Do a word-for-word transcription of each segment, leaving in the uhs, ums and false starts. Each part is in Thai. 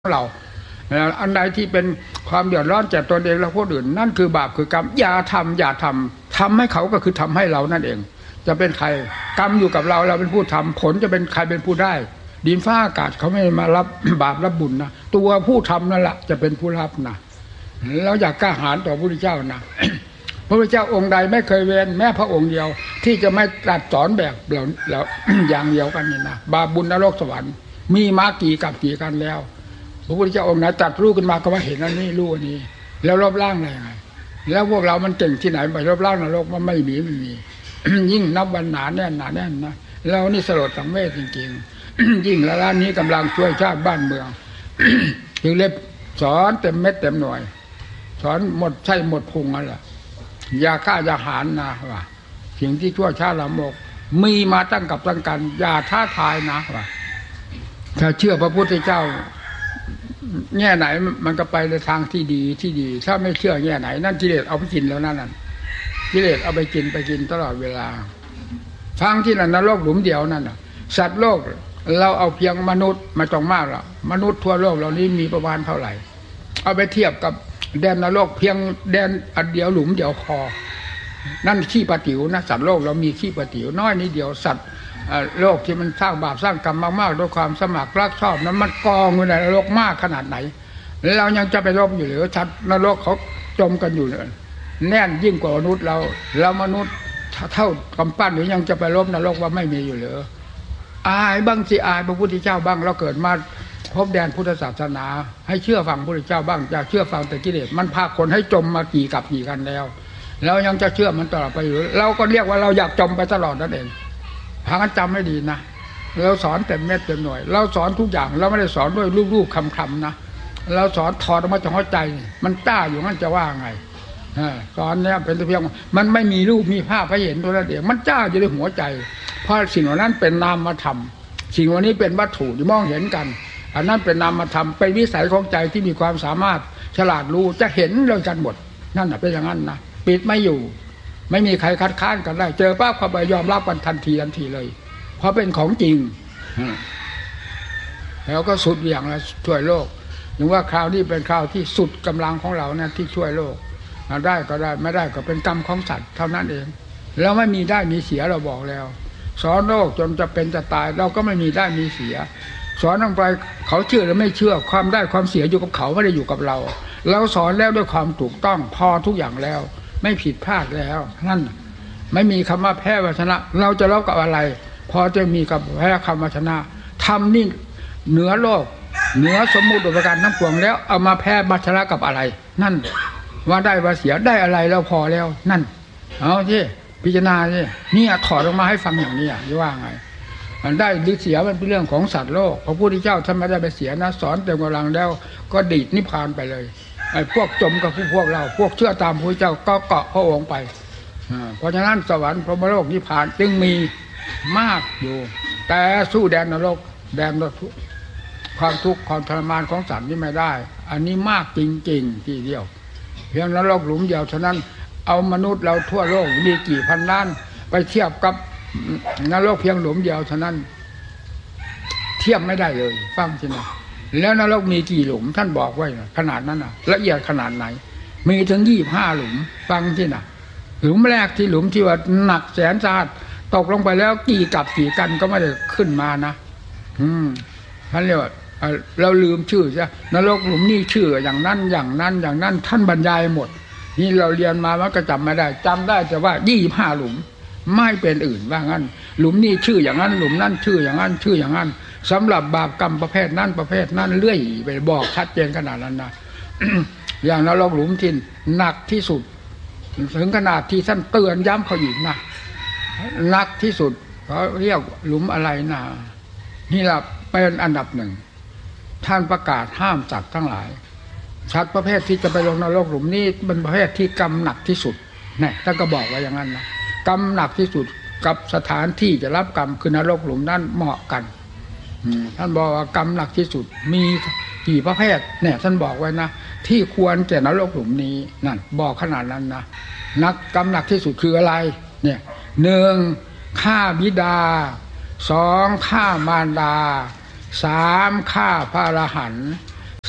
เราอันใดที่เป็นความเดือดร้อนแก่ตนเองและผู้อื่นนั่นคือบาปคือกรรมอย่าทำอย่าทำทำให้เขาก็คือทำให้เรานั่นเองจะเป็นใครกรรมอยู่กับเราเราเป็นผู้ทำผลจะเป็นใครเป็นผู้ได้ดินฟ้าอากาศเขาไม่มารับบาปรับบุญนะตัวผู้ทำนั่นแหละจะเป็นผู้รับนะเราอยากกล้าหาญต่อพระพุทธเจ้านะพระพุทธเจ้าองค์ใดไม่เคยเว้นแม้พระองค์เดียวที่จะไม่ตรัสสอนแบบเราแล้ว อย่างเดียวกันนี่นะบาปบุญนรกสวรรค์มีมากี่กับกี่กันแล้วพระพุทธเจ้าองค์ไหนตรัสรู้ขึ้นมาก็ว่าเห็นอันนี้รู้อันนี้แล้วรบล้างอะไรไงแล้วพวกเรามันเก่งที่ไหนไปรบล้างนรกมันไม่มีไม่มี ยิ่งนับวันหนาแน่นหนาแน่นนะเรานี่สลดสังเวชจริงๆ ยิ่งละล้านนี้กำลังช่วยชาติบ้านเมือง จึงเล็บสอนเต็มเม็ดเต็มหน่วยสอนหมดใช่หมดพุงนั่นแหละอย่าฆ่าอย่าหารนะว่าสิ่งที่ชั่วช้าละโมกมีมาตั้งกับตั้งกันอย่าท้าทายนะว่าถ้าเชื่อพระพุทธเจ้าแง่ไหนมันก็ไปในทางที่ดีที่ดีถ้าไม่เชื่อแง่ไหนนั่นกิเลสเอาไปกินแล้วนั่นน่ะกิเลสเอาไปกินไปกินตลอดเวลาฟังที่นั่นนรกหลุมเดียวนั่นน่ะสัตว์โลกเราเอาเพียงมนุษย์มาต้องมากหรอกมนุษย์ทั่วโลกเรานี้มีประมาณเท่าไหร่เอาไปเทียบกับแดนนรกเพียงแดนอันเดียวหลุมเดียวคอนั่นขี้ปะติ๋วนะสัตว์โลกเรามีขี้ปะติ๋วน้อยนิดเดียวสัตว์โลกที่มันสร้างบาปสร้างกรรมมากๆด้วยความสมัครรักชอบนั้นมันกองอยู่ในนรกมากขนาดไหนแล้วเรายังจะไปรบอยู่หรือชัดนรกเขาจมกันอยู่แน่นยิ่งกว่ามนุษย์เราแล้วมนุษย์เท่ากำปั้นหรือยังจะไปรบนรกว่าไม่มีอยู่หรืออายบ้างสิอายพระพุทธเจ้าบ้างเราเกิดมาพบแดนพุทธศาสนาให้เชื่อฟังพระพุทธเจ้าบ้างจะเชื่อฟังแต่กิเลสมันพาคนให้จมมากี่กับกี่กันแล้วแล้วยังจะเชื่อมันตลอดไปอยู่เราก็เรียกว่าเราอยากจมไปตลอดนั่นเองพากันจำให้ดีนะเราสอนเต็มเม็ดเต็มหน่วยเราสอนทุกอย่างเราไม่ได้สอนด้วยรูปๆคำๆนะเราสอนถอดออกมาจากหัวใจมันต้าอยู่งั้นจะว่าไงสอนเนี่ยเป็นเพียงมันไม่มีรูปมีภาพให้เห็นตัวนั้นเองมันจ้าอยู่ในหัวใจเพราะสิ่งเหล่านั้นเป็นนามธรรมสิ่งเหล่านี้เป็นวัตถุที่มองเห็นกันอันนั้นเป็นนามธรรมเป็นวิสัยของใจที่มีความสามารถฉลาดรู้จะเห็นเรื่องกันหมดนั่นน่ะเป็นอย่างนั้นนะปิดไม่อยู่ไม่มีใครคัดค้านกันได้เจอปั๊บเขาไปยอมรับกันทันทีทันทีเลยเพราะเป็นของจริงแล้วก็สุดอย่างละช่วยโลกถึงว่าคราวนี้เป็นคราวที่สุดกำลังของเรานะที่ช่วยโลกได้ก็ได้ไม่ได้ก็เป็นกรรมของสัตว์เท่านั้นเองแล้วไม่มีได้มีเสียเราบอกแล้วสอนโลกจนจะเป็นจะตายเราก็ไม่มีได้มีเสียสอนลงไปเขาเชื่อหรือไม่เชื่อความได้ความเสียอยู่กับเขาไม่ได้อยู่กับเราเราสอนแล้วด้วยความถูกต้องพอทุกอย่างแล้วไม่ผิดพลาดแล้วนั่นไม่มีคำว่าแพ้ว่าชนะเราจะลบกับอะไรพอจะมีกับแพ้คำว่าชนะทำนี่เหนือโลกเหนือสมมุติอุปการทั้งปวงแล้วเอามาแพ้มาชนะกับอะไรนั่นว่าได้ว่าเสียได้อะไรแล้วพอแล้วนั่นเอาที่พิจารณาที่นี่ถอดออกมาให้ฟังอย่างนี้จะว่าไงมันได้หรือเสียมันเป็นเรื่องของสัตว์โลกพระพุทธเจ้าท่านไม่ได้ไปเสียนะสอนเต็มกำลังแล้วก็ดีดนิพพานไปเลยไอ้พวกจมกับพวกเราพวกเชื่อตามพระพุทธเจ้าก็เกาะพระองค์ไปเพราะฉะนั้นสวรรค์พรหมโลกนิพพานจึงมีมากอยู่แต่สู้แดนนรกแดนนรกความทุกข์ความทรมานของสัตว์นี่ไม่ได้อันนี้มากจริงๆทีเดียวเพียงนรกหลุมเดียวฉะนั้นเอามนุษย์เราทั่วโลกมีกี่พันล้านไปเทียบกับนรกเพียงหลุมเดียวฉะนั้นเทียบไม่ได้เลยฟังสินะแล้วนรกมีกี่หลุมท่านบอกไว้นะขนาดนั้นนะละเอียดขนาดไหนมีถึงยี่สิบห้าหลุมฟังสินะหลุมแรกที่หลุมที่ว่าหนักแสนสาหัสตกลงไปแล้วกี่กับกี่กันก็ไม่ได้ขึ้นมานะอืมท่านเรียกว่าเราลืมชื่อใช่นรกหลุมนี่ชื่ออย่างนั้นอย่างนั้นอย่างนั้นท่านบรรยายหมดนี่เราเรียนมามันก็จำไม่ได้จำได้แต่ว่ายี่สิบห้าหลุมไม่เป็นอื่นว่างั้นหลุมนี่ชื่ออย่างนั้นหลุมนั่นชื่ออย่างนั้นชื่ออย่างนั้นสำหรับบาปกรรมประเภทนั้นประเภทนั้นเรื่อยไปบอกชัดเจนขนาดนั้นนะ อย่างนรกหลุมที่หนักที่สุดถึงขนาดที่ท่านเตือนย้ำเขาอีกนะหนักที่สุดเขาเรียกหลุมอะไรนะนี่แหละเป็นอันดับหนึ่งท่านประกาศห้ามสัตว์ทั้งหลายสัตว์ประเภทที่จะไปลงนรกหลุมนี้เป็นประเภทที่กรรมหนักที่สุดนี่ท่านก็บอกไว้อย่างนั้นนะกรรมหนักที่สุดกับสถานที่จะรับกรรมคือนรกหลุมนั้นเหมาะกันท่านบอกว่ากรรมหนักที่สุดมีกี่ประเภทเนี่ยท่านบอกไว้นะที่ควรแก่นรกหลุมนี้นั่นบอกขนาดนั้นนะนักกรรมหนักที่สุดคืออะไรเนี่ยหนึ่งฆ่าบิดาสองฆ่ามารดาสามฆ่าพระอรหันต์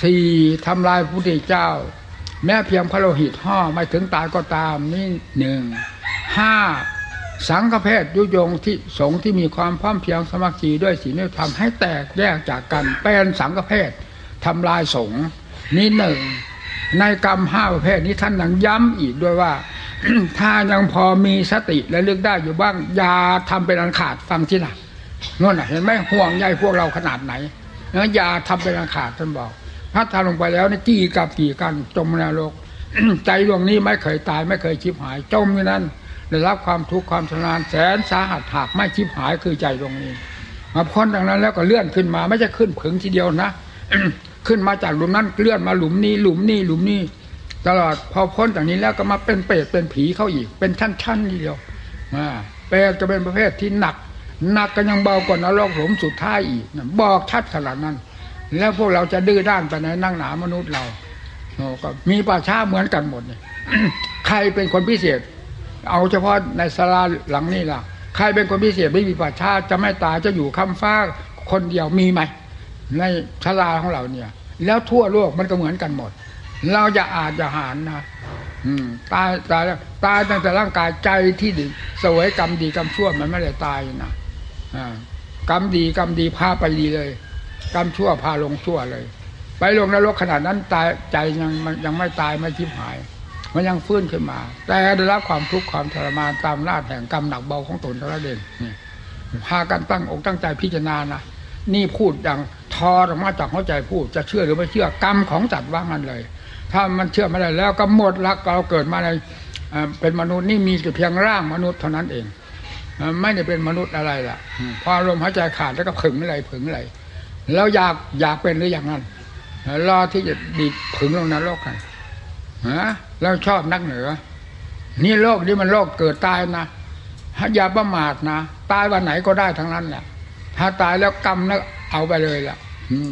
สี่ทำลายพระพุทธเจ้าแม้เพียงพระโลหิตห่อไม่ถึงตายก็ตามนี่หนึ่งห้าสังฆเพศยุยงที่สงฆ์ที่มีความพร้อมเพรียงสมัครใจด้วยศีลธรรมให้แตกแยกจากกันเป็นสังฆเพศทำลายสงฆ์นี่หนึ่งในกรรมห้าประเภทนี้ท่านยังย้ำอีกด้วยว่า ถ้ายังพอมีสติและลึกได้อยู่บ้างอย่าทำเป็นอันขาดฟังที่หลักนั่นเห็นไหมห่วงใยพวกเราขนาดไหนนะอย่าทำเป็นอันขาดท่านบอกพัดทาลงไปแล้วนี่กี่กับกี่กันจมในโลก ใจดวงนี้ไม่เคยตายไม่เคยชิบหายจมอยู่นั้นได้รับความทุกข์ความทรมานแสนสาหัสหากไม่ชิบหายคือใจดวงนี้มาพ้นดังนั้นแล้วก็เลื่อนขึ้นมาไม่ใช่ขึ้นผึ่งทีเดียวนะ ขึ้นมาจากหลุมนั้นเลื่อนมาหลุมนี้หลุมนี้หลุมนี้ตลอดพอพ้นจากนี้แล้วก็มาเป็นเปรตเป็นผีเข้าอีกเป็นชั้นๆทีเดียวอ่าเปรตจะเป็นประเภทที่หนักหนักกันยังเบากว่านรกหลุมสุดท้ายอีกบอกชัดขนาดนั้นแล้วพวกเราจะดื้อด้านไปในนั่งหนามนุษย์เราโอ้ก็มีป่าช้าเหมือนกันหมดเนี่ย ใครเป็นคนพิเศษเอาเฉพาะในศาลาหลังนี้ล่ะใครเป็นคนพิเศษไม่มีป่าช้าจะไม่ตายจะอยู่ค้ำฟ้าคนเดียวมีไหมในศาลาของเราเนี่ยแล้วทั่วโลกมันก็เหมือนกันหมดเราจะอาจจะหารนะอืมตายตายตายตั้งแต่ร่างกายใจที่เสวยกรรมดีกรรมชั่วมันไม่ได้ตายนะอ่ากรรมดีกรรมดีพาไปดีเลยกรรมชั่วพาลงชั่วเลยไปลงนรกขนาดนั้นตายใจยังมันยังไม่ตายไม่ชิบหายมันยังฟื้นขึ้นมาแต่ได้รับความทุกข์ความทรมานตามราชแห่งกรรมหนักเบาของตนเท่านั้นเองนี่พากันตั้งอกตั้งใจพิจารณานะนี่พูดอย่างทอออกมาจากหัวใจพูดจะเชื่อหรือไม่เชื่อกรรมของจัดว่างั้นเลยถ้ามันเชื่อไม่ได้แล้วก็หมดละเราเกิดมาในเป็นมนุษย์นี่มีแต่เพียงร่างมนุษย์เท่านั้นเองไม่ได้เป็นมนุษย์อะไรล่ะพอลมหายใจขาดแล้วก็ผึ่งอะไรผึ่งอะไรแล้วอยากอยากเป็นหรืออย่างนั้นรอที่จะดีดผึ่งลงนรกกันฮะแล้วชอบนักเหนือนี่โลกนี้มันโลกเกิดตายนะอย่าประมาทนะตายวันไหนก็ได้ทั้งนั้นแหละถ้าตายแล้วกรรมแล้วเอาไปเลยล่ะ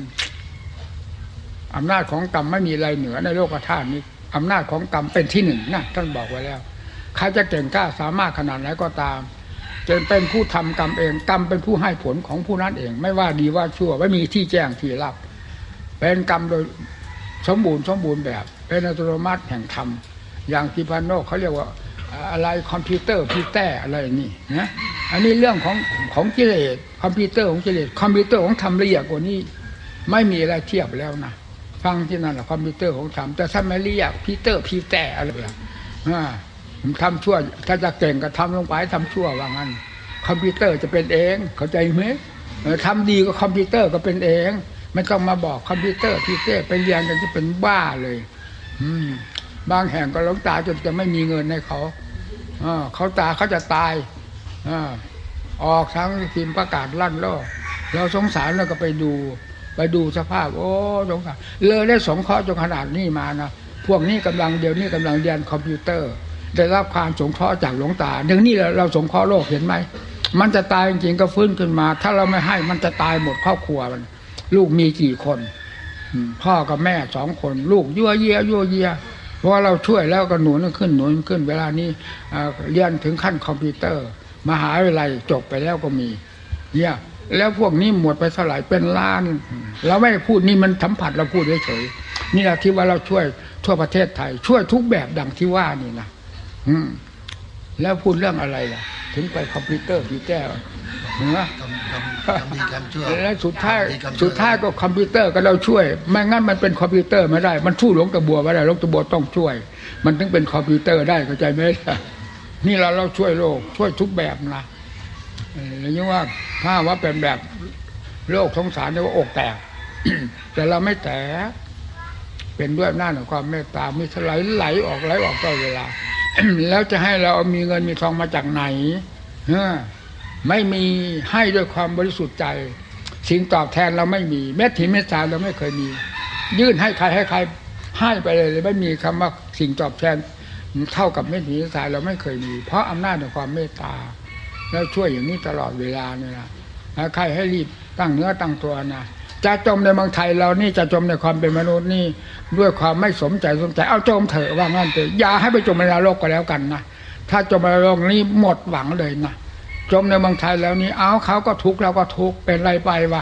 อำนาจของกรรมไม่มีอะไรเหนือในโลกธาตุนี้อำนาจของกรรมเป็นที่หนึ่งนะท่านบอกไว้แล้วใครจะเก่งกล้าสามารถขนาดไหนก็ตามจนเป็นผู้ทำกรรมเองกรรมเป็นผู้ให้ผลของผู้นั้นเองไม่ว่าดีว่าชั่วไม่มีที่แจ้งที่รับเป็นกรรมโดยสมบูรณ์สมบูรณ์แบบเป็นอัตโนมัติแห่งธรรมอย่างที่พานโนเขาเรียกว่าอะไรคอมพิวเตอร์พี่แต่อะไรนี่นะอันนี้เรื่องของของกิเลสคอมพิวเตอร์ของกิเลสคอมพิวเตอร์ของธรรมละเอียดกว่านี้ไม่มีอะไรเทียบแล้วนะฟังที่นั่นแหละคอมพิวเตอร์ของธรรมแต่ถ้าไม่ละเอียดพี่เตอร์พี่แต่อะไรล่ะอ่าผมทำชั่วถ้าจะเก่งก็ทำลงไปทำชั่วว่างั้นคอมพิวเตอร์จะเป็นเองเข้าใจไหมทำดีก็คอมพิวเตอร์ก็เป็นเองไม่ต้องมาบอกคอมพิวเตอร์พี่แต่ไปเรียนกันที่เป็นบ้าเลยอืมบางแห่งก็หลงตาจนจะไม่มีเงินให้เขาเขาตาเขาจะตายออกทั้งพิมพ์ประกาศลั่นโลกเราสงสารเราก็ไปดูไปดูสภาพโอ้สงสารเลยได้สงเคราะห์จนขนาดนี้มานะพวกนี้กำลังเดี๋ยวนี้กำลังเรียนคอมพิวเตอร์ได้รับความสงเคราะห์จากหลวงตาเดี๋ยวนี้เราเราสงเคราะห์โลกเห็นไหมมันจะตายจริงๆก็ฟื้นขึ้นมาถ้าเราไม่ให้มันจะตายหมดครอบครัวมันลูกมีกี่คนพ่อกับแม่สองคนลูกยั่วเยี่ยยั่วเยี่ยเพราะเราช่วยแล้วก็หนุนขึ้นหนุนขึ้นเวลานี้เรียนถึงขั้นคอมพิวเตอร์มหาวิทยาลัยจบไปแล้วก็มีเนี่ยแล้วพวกนี้หมดไปเท่าไหร่เป็นล้านเราไม่พูดนี่มันสัมผัสเราพูดเฉยๆนี่แหละที่ว่าเราช่วยทั่วประเทศไทยช่วยทุกแบบดังที่ว่านี่นะอืมแล้วพูดเรื่องอะไรล่ะถึงไปคอมพิวเตอร์พี่แก้วนะแล้วสุดท้ายสุดท้ายก็คอมพิวเตอร์ก็เราช่วยไม่งั้นมันเป็นคอมพิวเตอร์ไม่ได้มันสู้หลวงตาบัวไม่ได้หลวงตาบัวต้องช่วยมันถึงเป็นคอมพิวเตอร์ได้เข้าใจไหมนี่เราเราช่วยโลกช่วยทุกแบบนะอย่างนี้ว่าถ้าว่าเป็นแบบโลกสงสารเนี่ยว่าอกแตก แต่เราไม่แตกเป็นด้วยหน้าของความเมตตามีไหลไหลออกไหลออกตลอดเวลา แล้วจะให้เรามีเงินมีทองมาจากไหนไม่มีให้ด้วยความบริสุทธิ์ใจสิ่งตอบแทนเราไม่มีเม็ดหินเม็ดทรายเราไม่เคยมียื่นให้ใครให้ใครให้ไปเลยไม่มีคำว่าสิ่งตอบแทนเท่ากับเม็ดหินเม็ดทรายเราไม่เคยมีเพราะอำนาจแห่งความเมตตาแล้วช่วยอย่างนี้ตลอดเวลาเนี่ยนะใครให้รีบตั้งเนื้อตั้งตัวนะจะจมในเมืองไทยเรานี่จะจมในความเป็นมนุษย์นี่ด้วยความไม่สมใจสมใจเอาจมเถอะว่างั้นเถอะอย่าให้ไปจมในนรกก็แล้วกันนะถ้าจมในนรกนี่หมดหวังเลยนะจมในเมืองไทยแล้วนี่เอาเขาก็ทุกข์เราก็ทุกข์เป็นไรไปวะ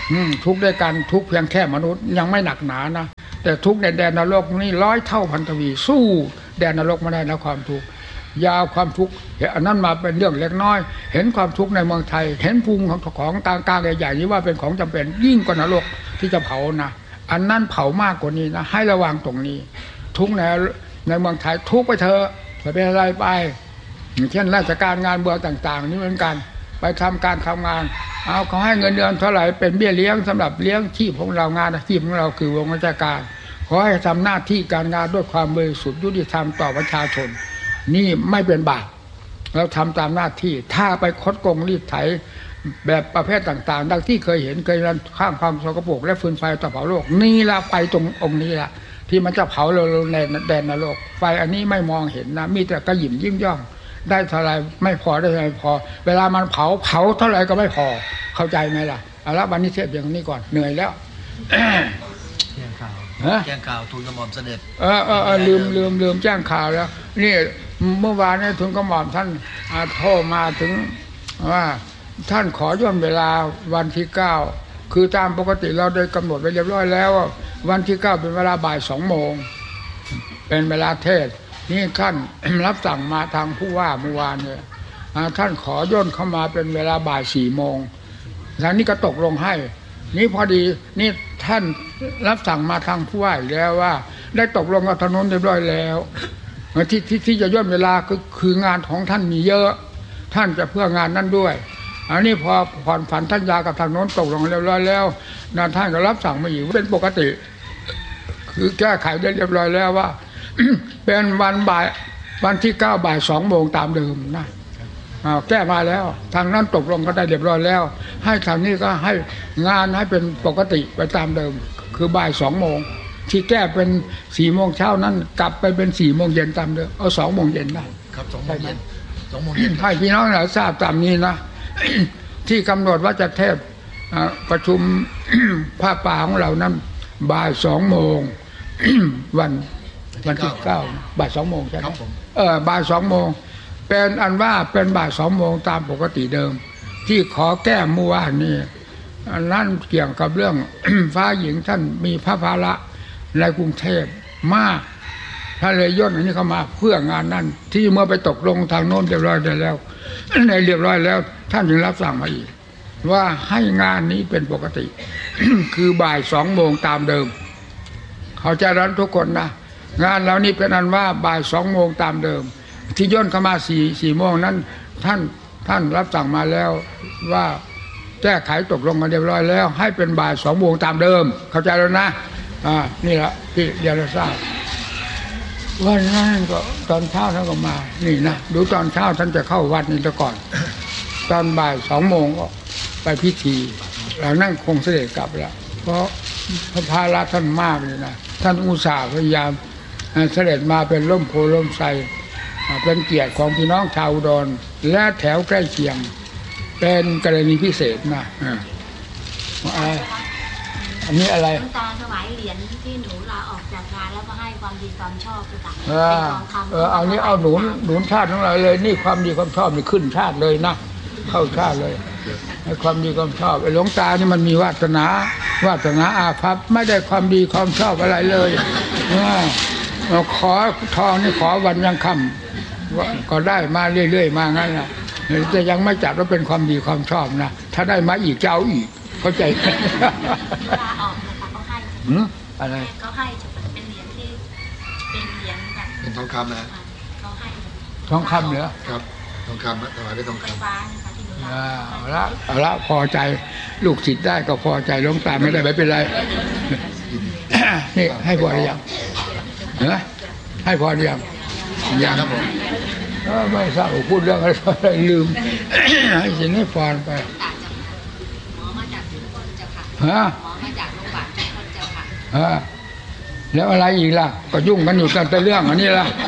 ทุกข์ด้วยกันทุกข์เพียงแค่มนุษย์ยังไม่หนักหนานะแต่ทุกข์ในแดนนรกนี่ร้อยเท่าพันทวีสู้แดนนรกไม่ได้นะความทุกข์ยาวความทุกข์อันนั้นมาเป็นเรื่องเล็กน้อยเห็นความทุกข์ในเมืองไทยเห็นภูมิของของกลางกลางใหญ่ๆนี้ว่าเป็นของจำเป็นยิ่งกว่านรกที่จะเผานะอันนั้นเผามากกว่านี้นะให้ระวังตรงนี้ทุกข์ในในเมืองไทยทุกข์ไปเถอะจะเป็นอะไรไปเช่นราชการงานเมืองต่างๆนี่เหมือนกันไปทำการทำงานเอาเขาให้เงินเดือนเท่าไหร่เป็นเบี้ยเลี้ยงสำหรับเลี้ยงชีพของเรางานอาชีพของเราคือวงราชการขอให้ทำหน้าที่การงานด้วยความบริสุทธิ์ยุติธรรมต่อประชาชนนี่ไม่เป็นบาปเราทำตามหน้าที่ถ้าไปคดโกงรีดไถแบบประเภทต่างๆดังที่เคยเห็นเคยรันข้างความสกปรกและฟืนไฟต่อเผาโลกนี่ละไปตรงองค์นี้ละที่มันจะเผาเราในแดนนรกไฟอันนี้ไม่มองเห็นนะมีแต่กระหยิ่มยิ้มย่องได้เท่าไรไม่พอได้เท่าไรพอเวลามันเผาเผาเท่าไรก็ไม่พอเข้าใจไหมล่ะเอาละวันนี้เทศอย่างนี้ก่อนเหนื่อยแล้วแจ้งข่าวแจ้งข่าวทูลกระหม่อมเสด็จเออเออลืมลืมลืมแจ้งข่าวแล้วนี่เมื่อวานนี้ทูลกระหม่อมท่านโทรมาถึงว่าท่านขอย่นเวลาวันที่เก้าคือตามปกติเราได้กำหนดไว้เรียบร้อยแล้ววันที่เก้าเป็นเวลาบ่ายสองโมงเป็นเวลาเทศนี่ท่านรับสั่งมาทางผู้ว่าเมื่อวานเนี่ยท่านขอย่นเข้ามาเป็นเวลาบ่ายสี่โมงทางนี้ก็ตกลงให้นี่พอดีนี่ท่านรับสั่งมาทางผู้ว่าอีกแล้วว่าได้ตกลงกับถนนเรียบร้อยแล้วที่ที่ที่จะย่นเวลาก็คืองานของท่านมีเยอะท่านจะเพื่องานนั้นด้วยอันนี้พอผ่อนผันท่านยากับทางโน้นตกลงเรียบร้อยแล้วนายท่านก็รับสั่งมาอยู่เป็นปกติคือแก้ไขได้เรียบร้อยแล้วว่า เป็นวันบ่ายวันที่เก้าบ่ายสองโมงตามเดิมนะแก้มาแล้วทางนั้นตกลงก็ได้เรียบร้อยแล้วให้ทางนี้ก็ให้งานให้เป็นปกติไปตามเดิมคือบ่ายสองโมงที่แก้เป็นสี่โมงเช้านั้นกลับไปเป็นสี่โมงเย็นตามเดิมเอาสองโมงเย็นได้ครับสองโมงเย็นสองโมงเย็นให้พี่น้องเราทราบตามนี้นะที่กำหนดว่าจะเทศประชุมผ้าป่าของเรานั้นบ่ายสองโมงวันวันที่เก้าบ่ายสองโมงใช่ไหมเออบ่ายสองโมงเป็นอันว่าเป็นบ่ายสองโมงตามปกติเดิมที่ขอแก้เมื่อวานนี้อันนั้นเกี่ยวกับเรื่องฟ้าหญิงท่านมีพระภาระในกรุงเทพมากท่านเลยย่นอันนี้เข้ามาเพื่องานนั้นที่เมื่อไปตกลงทางโน้นเรียบร้อยได้แล้วในเรียบร้อยแล้วท่านจึงรับสั่งมาอีกว่าให้งานนี้เป็นปกติ คือบ่ายสองโมงตามเดิมเขาจะรันทุกคนนะงานเรานี่เป็นอันว่าบ่ายสองโมงตามเดิมที่ย่นเข้ามาสี่สี่โมงนั้นท่านท่านรับสั่งมาแล้วว่าแก้ไขตกลงกันเรียบร้อยแล้วให้เป็นบ่ายสองโมงตามเดิมเข้าใจแล้วนะอ่านี่แหละที่เดี๋ยวเราทราบวันนั้นก็ตอนเช้าท่านก็มานี่นะดูตอนเช้าท่านจะเข้าวัดนี่แต่ก่อนตอนบ่ายสองโมงก็ไปพิธีเรานั่งคงเสด็จกลับแล้วเพราะพระภาระท่านมากเลยนะท่านอุตส่าห์พยายามเสด็จมาเป็นร่มโพล่มไทรเป็นเกียรติของพี่น้องชาวอุดรและแถวใกล้เคียงเป็นกรณีพิเศษนะอ่าอันนี้อะไรตาถวายเหรียญที่หนูลาออกจากงานแล้วก็ให้ความดีความชอบไปต่างๆเออเออเอานี้เอาหนุนหนุนชาติของเราเลยนี่ความดีความชอบนี่ขึ้นชาติเลยนะเข้าชาติเลยให้ความดีความชอบไอ้หลวงตานี่มันมีวาสนาวาสนาอาภัพไม่ได้ความดีความชอบอะไรเลยเราขอทองนี่ขอวันยังค่ำก็ได้มาเรื่อยๆมางั้นนะแต่ยังไม่จัดว่าเป็นความดีความชอบนะถ้าได้มาอีกเจ้าอีกเข้าใจไหมลาออกนะคะเขาให้อะไรเขาให้เป็นเหรียญที่เป็นเหรียญแบบเป็นทองคำนะเขาให้ทองคำเหรอครับทองคำนะถวายเป็นทองคำเอาละเอาละพอใจลูกศิษย์ได้ก็พอใจหลวงตาไม่ได้ไม่เป็นไรนี่ให้พอหรือยังเนอะให้พอหรือยังยังครับผมไม่ทราบพูดเรื่องอะไรลืมให้สิ่งนี้พรไปหมอมาจากทุกคนเจ้าค่ะฮะหมอมาจากโรงพยาบาลทุกคนเจ้าค่ะฮะแล้วอะไรอีกล่ะก็ยุ่งกันอยู่กันแต่เรื่องอันนี้ล่ะ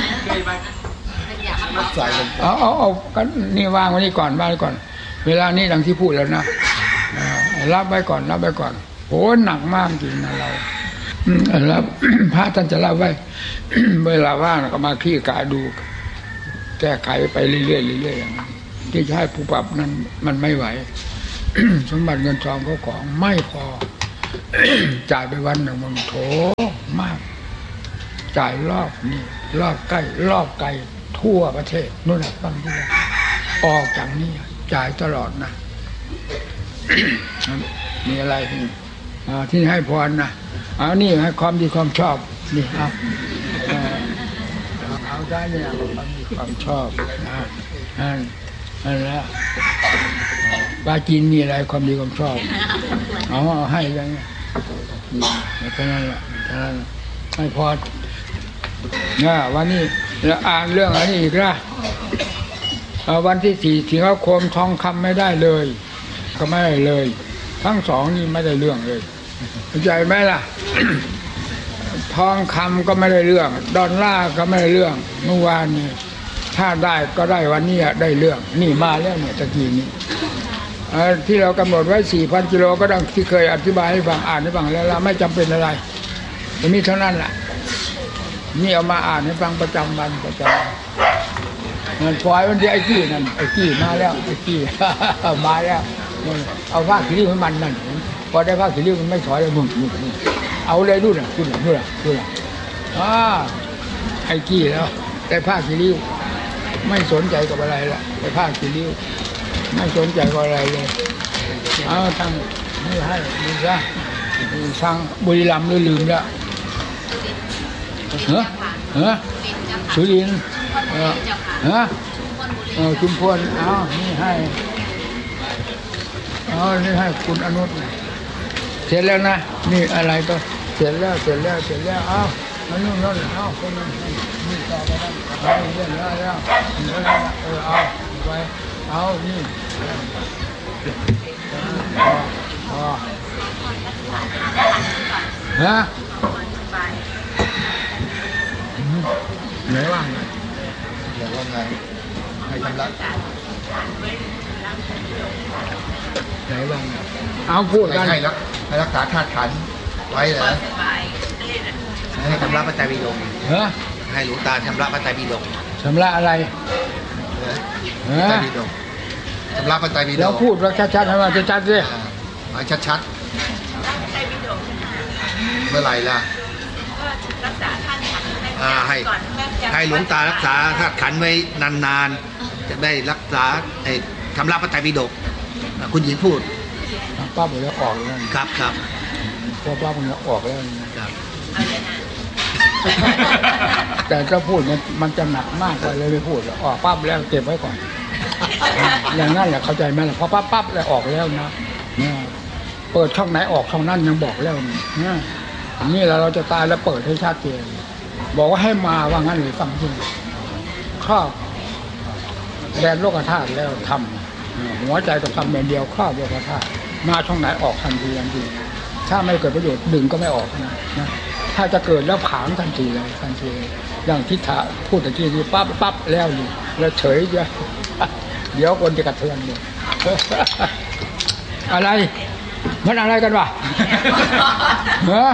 เอาเอาเอากันนี่วางไว้นี่ก่อนวางไว้ก่อนเวลานี้ดังที่พูดแล้วนะรับไว้ก่อนรับไว้ก่อนโหหนักมากจริงนะเราแล้วพระท่านจะรับไว้เวลาว่างก็มาคลี่กายดูแก้ไขไปเรื่อยๆเรื่อยๆอย่างนั้นที่จะให้ผู้ปรับนั้นมันไม่ไหวสมบัติเงินทองเขาของไม่พอ จ่ายไปวันหนึ่งมันโถมากจ่ายรอบนี่รอบใกล้รอบไกลทั่วประเทศนู่นแหละบางทีออกจากนี้จ่ายตลอดนะ มีอะไรที่ที่ให้พรนะเอานี่ให้ความดีความชอบนี่เอาเอาได้เนี่ยความดีความชอบนะนั่นนั่นแหละปาจีนมีอะไรความดีความชอบเอาเอาให้ยังไงแค่นั้นแหละแค่นั้นไม่พอเนี่ยวันนี้แล้วอ่านเรื่องอะไรอีกล่ะวันที่สี่สิงหาคมทองคำไม่ได้เลยก็ไม่ได้เลยทั้งสองนี่ไม่ได้เรื่องเลยเข้าใจไหมล่ะ ทองคำก็ไม่ได้เรื่องดอลลาร์ก็ไม่ได้เรื่องเมื่อวานนี้ถ้าได้ก็ได้วันนี้ได้เรื่องนี่มาแล้วเนี่ยตะกี้นี้ที่เรากำหนดไว้ สี่พัน กิโลก็ดังที่เคยอธิบายให้ฟังอ่านให้ฟังแล้วเราไม่จำเป็นอะไรจะมีเท่านั้นแหละนี่เอามาอ่านให้ฟังประจำวันประจำมันปล่อยมันที่ไอ้กี้นั่นไอ้กี้มาแล้วไอ้กี้ มาแล้วเอาผ้าขีริ้วให้มันนั่นพอได้ผ้าขีริ้วมันไม่ถอยเลยมึงมึงมึงเอาเลยดูนะดูนะดูนะดูนะอ่าไอ้กี้แล้วได้ผ้าขีริ้วไม่สนใจกับอะไรละได้ผ้าขีริ้วไม่สนใจกับอะไรเลยเอาทั้งนี่ให้นี่ซะสั่งบุรีรัมย์ลืมแล้วเฮ้อเฮ้อสุรินทร์เออฮะเออชุมพรเอานี่ให้เอานี่ให้คุณอนุชเสร็จแล้วนะนี่อะไรก็เสร็จแล้วเสร็จแล้วเสร็จแล้วเอาอันนู้นนั่นเอาคนนั้นนี่ต่อไปนั่นเอาเรื่องแล้วแล้วเออเอาไปเอานี่อ๋อฮะไหนว่างไหนว่างไงให้ชำระไหนว่างเอาพูดกันให้รักให้รักษาธาตุขันธ์ไว้เหรอให้ชำระพระไตรปิฎกให้หลวงตาชำระพระไตรปิฎกชำระอะไรพระไตรปิฎกชำระพระไตรปิฎกแล้วพูดว่าชัดๆให้มันชัดๆสิเอาชัดๆเมื่อไหร่ล่ะรักษาธาตุขันธ์ให้ให้หลวงตารักษาธาตุขันธ์ไว้นานๆจะได้รักษาไอ้ชำระพระไตรปิฎกคุณหญิงพูดป้าผมจะออกแล้วครับครับพอป้าผมจะออกแล้วครับแต่ก็พูดมันมันจะหนักมากเลยไม่พูดออกปั๊บแล้วเก็บไว้ก่อนอย่างนั้นแหละเข้าใจไหมล่ะพอปั๊บปั๊บแล้วออกแล้วนะเปิดช่องไหนออกช่องนั้นยังบอกแล้วเนี่ยนี่เราเราจะตายแล้วเปิดให้ชัดเจนบอกว่าให้มาว่างั้นหรือฟังจริงครอบแดนโลกธาตุแล้วทำหัวใจก็ทำแบบเดียวครอบโลกธาตุมาช่องไหนออกทันทีทันทีถ้าไม่เกิดประโยชน์ดึงก็ไม่ออกนะนะถ้าจะเกิดแล้วผางทันทีเลยทันทีอย่างทิฏฐะพูดตะกี้นี้ปั๊บปั๊บแล้วนี่แล้วเฉยจะเดี๋ยวคนจะกระเทือนเลยอะไรมันอะไรกันวะเฮ้อ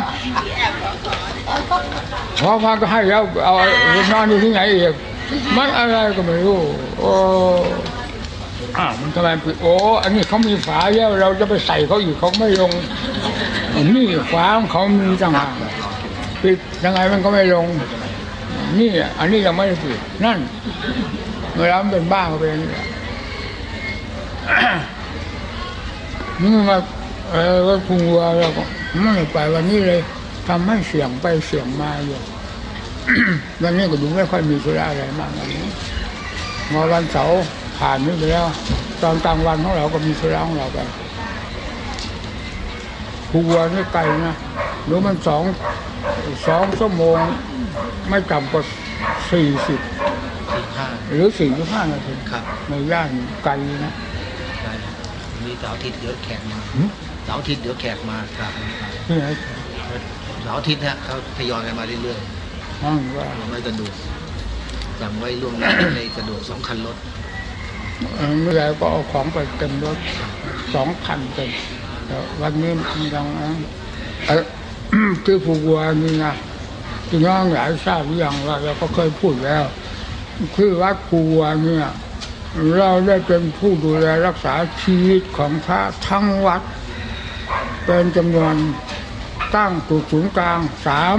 พอมาก็ให้แล้วเอานอนอยู่ที่ไหนอีกมันอะไรก็ไม่รู้โอ้อ่ามันทำไมโอ้อันนี้เขามีฝาแล้วเราจะไปใส่เขาอีกเขาไม่ลงนี่ฝาของเขามีต่างหากปิดยังไงมันก็ไม่ลงนี่อันนี้ยังไม่ได้ปิดนั่นเวลามันเป็นบ้าก็เป็นนี่มาเออก็พุงวัวเราก็ไม่ไปวันนี้เลยทำให้เสียงไปเสียงมาอยู่ วันนี้ก็ดูไม่ค่อยมีธุระอะไรมากวันนี้มาวันเสาร์ผ่านนี่ไปแล้วตอนกลางวันของเราก็มีธุระของเราไปพุงวัวนี่ไกลนะหรือมันสองสองชั่วโมงไม่ต่ำกว่าสี่สิบหรือสี่สิบห้านาทีในย่านไกลนะมีเสาร์อาทิตย์เดี๋ยวแขกมาเสาร์อาทิตย์เดี๋ยวแขกมาครับเสาร์อาทิตย์เนี่ยเขาทยอยกันมาเรื่อยๆสั่งไว้สะดวกสั่งไว้ล่วงหน้าในสะดวกสองคันรถเมื่อไรก็เอาของไปเต็มรถสองคันเต็มวันนี้ยังคือผูกวัวนี่นะที่น้องหลายทราบหรือยังว่าเราก็เคยพูดแล้วคือวัดผูกวัวเนี่ยเราได้เป็นผู้ดูแลรักษาชีวิตของพระทั้งวัดเป็นจำนวนตั้งจุดศูนย์กลางสาม